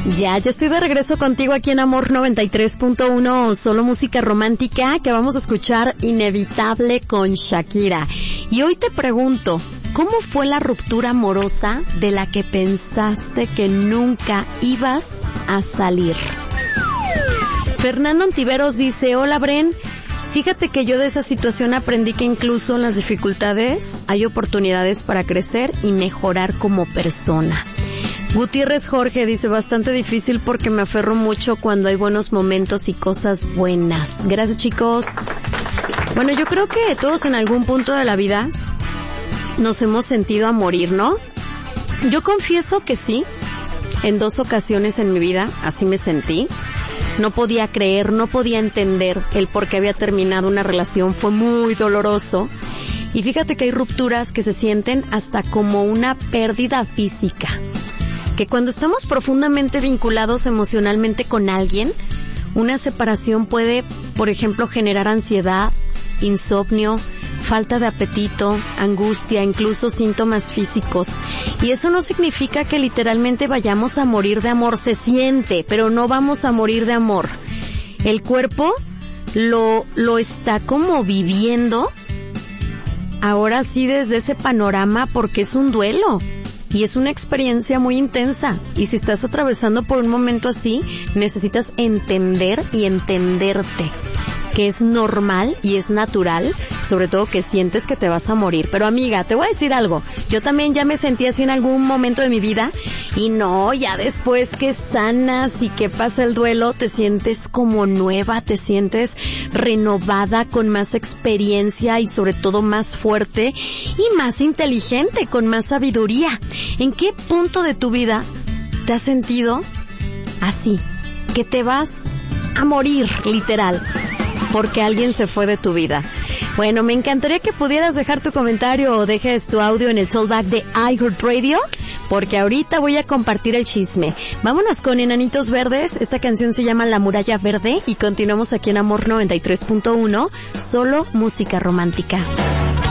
Ya estoy de regreso contigo aquí en Amor 93.1, solo música romántica, que vamos a escuchar Inevitable con Shakira. Y hoy te pregunto, ¿cómo fue la ruptura amorosa de la que pensaste que nunca ibas a salir? Fernando Ontiveros dice, hola Bren, fíjate que yo de esa situación aprendí que incluso en las dificultades hay oportunidades para crecer y mejorar como persona. Gutiérrez Jorge dice, bastante difícil porque me aferro mucho cuando hay buenos momentos y cosas buenas. Gracias, chicos. Bueno, yo creo que todos en algún punto de la vida nos hemos sentido a morir, ¿no? Yo confieso que sí, en 2 ocasiones en mi vida así me sentí. No podía creer, no podía entender el por qué había terminado una relación, fue muy doloroso. Y fíjate que hay rupturas que se sienten hasta como una pérdida física. Que cuando estamos profundamente vinculados emocionalmente con alguien, una separación puede, por ejemplo, generar ansiedad, insomnio, falta de apetito, angustia, incluso síntomas físicos. Y eso no significa que literalmente vayamos a morir de amor. Se siente, pero no vamos a morir de amor. El cuerpo lo está como viviendo, ahora sí desde ese panorama, porque es un duelo. Y es una experiencia muy intensa. Y si estás atravesando por un momento así, necesitas entender y entenderte. Que es normal y es natural, sobre todo que sientes que te vas a morir. Pero amiga, te voy a decir algo. Yo también ya me sentí así en algún momento de mi vida. Y no, ya después que sanas y que pasa el duelo, te sientes como nueva, te sientes renovada, con más experiencia y sobre todo más fuerte y más inteligente, con más sabiduría. ¿En qué punto de tu vida te has sentido así? Que te vas a morir, literal, porque alguien se fue de tu vida. Bueno, me encantaría que pudieras dejar tu comentario o dejes tu audio en el Soulback de iHeartRadio, porque ahorita voy a compartir el chisme. Vámonos con Enanitos Verdes. Esta canción se llama La Muralla Verde y continuamos aquí en Amor 93.1, solo música romántica.